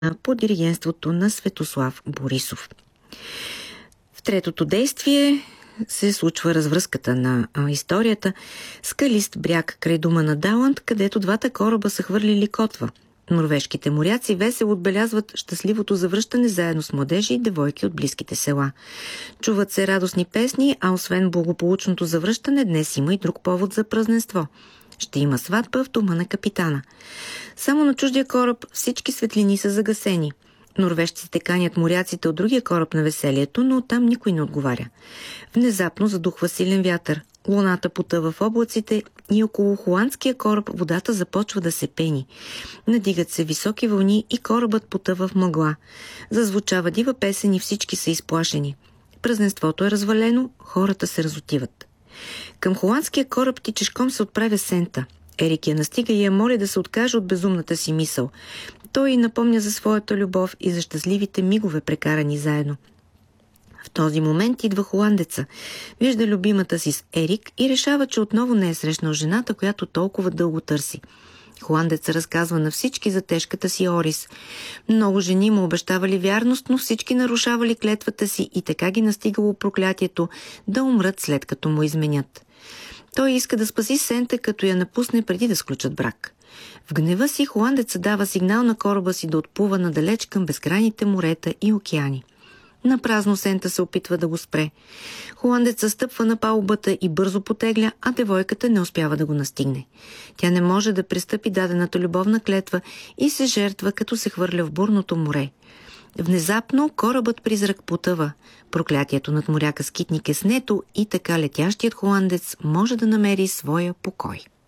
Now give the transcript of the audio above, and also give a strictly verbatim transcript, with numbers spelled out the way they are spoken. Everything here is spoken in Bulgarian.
по диригентството на Светослав Борисов. В третото действие се случва развръзката на а, историята. Скалист бряг край дома на Даланд, където двата кораба са хвърлили котва. Норвежките моряци весело отбелязват щастливото завръщане заедно с младежи и девойки от близките села. Чуват се радостни песни, а освен благополучното завръщане, днес има и друг повод за празненство. Ще има сватба в дома на капитана. Само на чуждия кораб всички светлини са загасени. Норвежците канят моряците от другия кораб на веселието, но оттам никой не отговаря. Внезапно задухва силен вятър. Луната потъва в облаците и около холандския кораб водата започва да се пени. Надигат се високи вълни и корабът потъва в мъгла. Зазвучава дива песен и всички са изплашени. Празненството е развалено, хората се разотиват. Към холандския кораб тичешком се отправя Сента. Ерик я настига и я моли да се откаже от безумната си мисъл. Той й напомня за своята любов и за щастливите мигове, прекарани заедно. В този момент идва холандеца. Вижда любимата си с Ерик и решава, че отново не е срещнал жената, която толкова дълго търси. Холандеца разказва на всички за тежката си Орис. Много жени му обещавали вярност, но всички нарушавали клетвата си и така ги настигало проклятието да умрат след като му изменят. Той иска да спаси Сента, като я напусне преди да сключат брак. В гнева си холандеца дава сигнал на кораба си да отплува надалеч към безкрайните морета и океани. Напразно Сента се опитва да го спре. Холандеца стъпва на палубата и бързо потегля, а девойката не успява да го настигне. Тя не може да пристъпи дадената любовна клетва и се жертва, като се хвърля в бурното море. Внезапно корабът призрак потъва. Проклятието над моряка Скитник е снето и така летящият холандец може да намери своя покой.